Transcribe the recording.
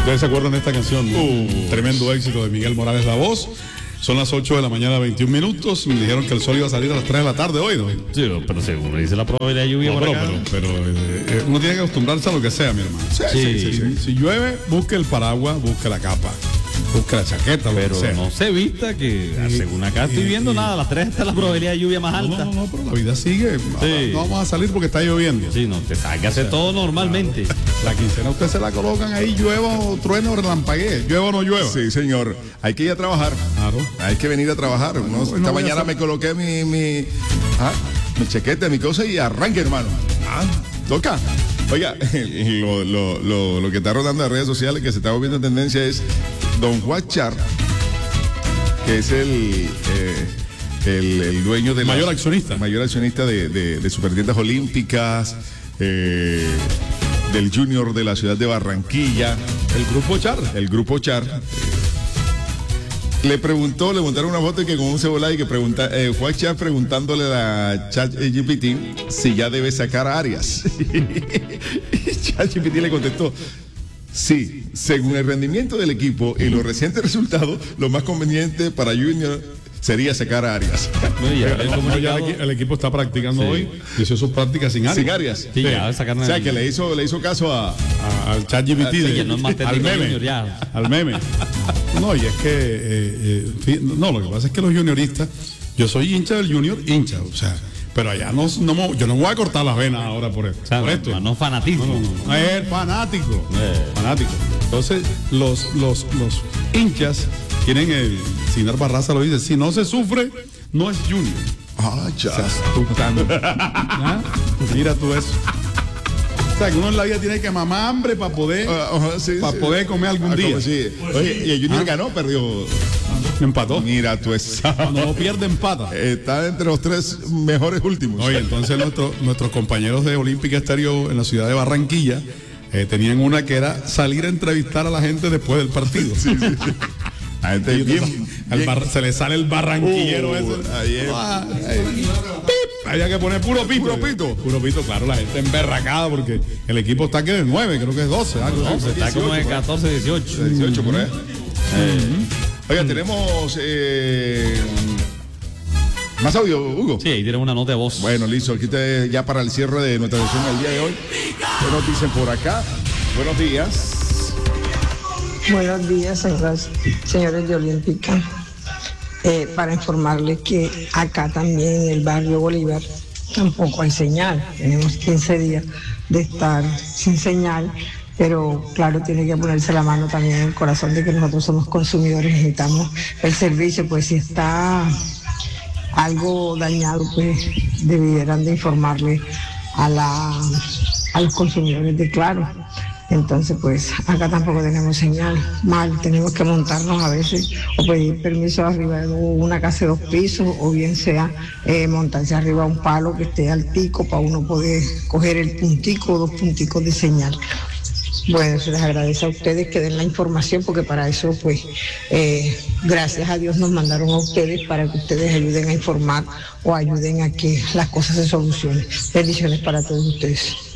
¿Ustedes se acuerdan de esta canción? Tremendo éxito de Miguel Morales, la voz. Son las 8 de la mañana, 21 minutos. Me dijeron que el sol iba a salir a las 3 de la tarde hoy, ¿no? Sí, pero según dice la probabilidad de lluvia por acá. Pero uno tiene que acostumbrarse a lo que sea, mi hermano. Si llueve, busque el paraguas, busque la capa, busque la chaqueta, pero lo que sea. no se vista que, según acá estoy viendo nada, a las 3 está la probabilidad de lluvia más alta. No, pero la vida sigue. Sí. No vamos a salir porque está lloviendo. Sí, no, te salga a hacer todo normalmente. Claro. La quincena usted se la colocan ahí, llueva o trueno o relampaguee, llueva o no llueva. Sí, señor. Hay que ir a trabajar. Claro. Hay que venir a trabajar. Esta mañana me coloqué mi chaqueta, mi cosa y arranque, hermano. Toca. Oiga, lo que está rodando en las redes sociales, que se está volviendo en tendencia, es Don Juan Char, que es el dueño de mayor accionista de Supertiendas Olímpicas, del Junior de la ciudad de Barranquilla. El grupo Char. Le montaron una foto que con un cebolá y que pregunta, Juan Char preguntándole a ChatGPT si ya debe sacar a Arias. Y ChatGPT le contestó: sí, según el rendimiento del equipo y los recientes resultados, lo más conveniente para Junior sería sacar a Arias. El equipo está practicando hoy, hizo sus prácticas sin Arias. Sin Arias. Sí, ya, o sea, que le hizo caso al ChatGPT, al meme. No, y es que lo que pasa es que los junioristas, yo soy hincha del Junior, o sea, pero allá yo no me voy a cortar las venas ahora por esto. No fanatismo. No, es fanático. Fanático. Entonces, los hinchas tienen Sinar Barraza lo dice: si no se sufre, no es Junior. Ya. Mira tú eso. O sea, que uno en la vida tiene que mamar hambre para poder, poder comer algún día. Sí. Oye, y el Junior ganó, perdió. Empató. Mira tú eso. No pierde, empata. Está entre los 3 mejores últimos. Oye, entonces nuestros compañeros de Olímpica Estéreo en la ciudad de Barranquilla tenían una que era salir a entrevistar a la gente después del partido. Sí. La gente bien. Se le sale el barranquillero ese. Había que poner puro pito, claro, la gente emberracada porque el equipo está que de 9, creo que es 12. Está como de 14, 18 por ahí. Oiga, tenemos más audio, Hugo. Sí, ahí tenemos una nota de voz. Bueno, listo, aquí ya para el cierre de nuestra sesión del día de hoy. ¿Qué nos dicen por acá? Buenos días. Buenos días, señores de Olímpica. Para informarles que acá también en el barrio Bolívar tampoco hay señal. Tenemos 15 días de estar sin señal, pero claro, tiene que ponerse la mano también en el corazón de que nosotros somos consumidores, necesitamos el servicio. Pues si está algo dañado, pues debieran de informarle a los consumidores de Claro. Entonces, pues, acá tampoco tenemos señal. Mal, tenemos que montarnos a veces o pedir permiso arriba de una casa de 2 pisos, o bien sea montarse arriba a un palo que esté altico para uno poder coger el puntico o 2 punticos de señal. Bueno, se les agradece a ustedes que den la información, porque para eso, pues, gracias a Dios nos mandaron a ustedes para que ustedes ayuden a informar o ayuden a que las cosas se solucionen. Bendiciones para todos ustedes.